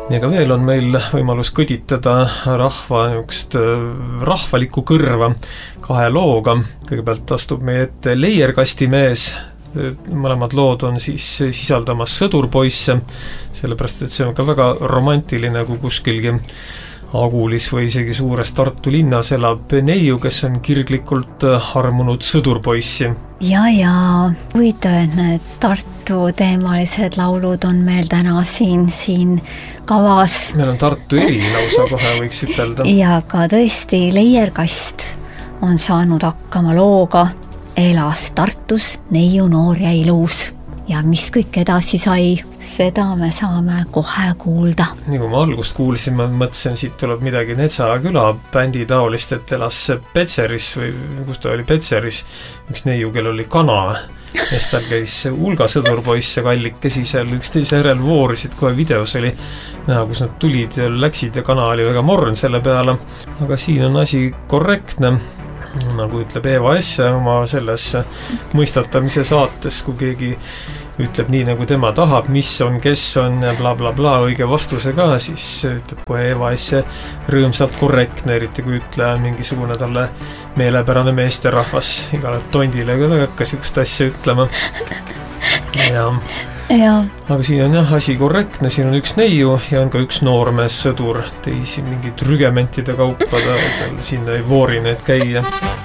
nii aga veel on meil võimalus kõditada rahva niisugust rahvalikku kõrva 2 looga. Kõigepealt astub meie ette Leierkastimees. Mõlemad lood on siis sisaldamas sõdurpoisse, sellepärast et see on ka väga romantiline, kui kuskilgi Agulis või isegi suures Tartu linnas elab neiu, kes on kirglikult armunud sõdurpoissi. Ja, huvitav, et need Tartu teemalised laulud on meil täna siin kavas. Meil on Tartu eri lausa kohe, võiks ütelda. Ja ka tõesti, Leierkast on saanud hakkama looga Elas Tartus, neiu noor ja ilus. Ja mis kõik edasi sai, seda me saame kohe kuulda. Nii kui ma algust kuulsin, ma mõtlesin, siit tuleb midagi Netsa küla bändi taolist, et elas Petseris või kus ta oli Petseris, üks neiu, kel oli kana. Nes tal käis hulga sõdurpoisse kallikesi seal üksteise järel voorisid, kohe videos oli näha, kus nad tulid ja läksid ja kana oli väga morn selle peale. Aga siin on asi korrektne. Nagu ütleb Eva S. oma selles mõistatamise saates, kui keegi ütleb nii, nagu tema tahab, mis on, kes on ja bla bla bla, õige vastuse ka, siis ütleb kohe Eva S. rõõmsalt korrektne, eriti kui ütleja on mingisugune talle meelepärane meesterahvas. Igale tondile ka ta hakkas üks asja ütlema. Ja. Aga siin on asi korrektne, siin on üks neiu ja on ka üks noormees sõdur, teisi mingid rügementide kaupa, ta sinna ei voori need käia.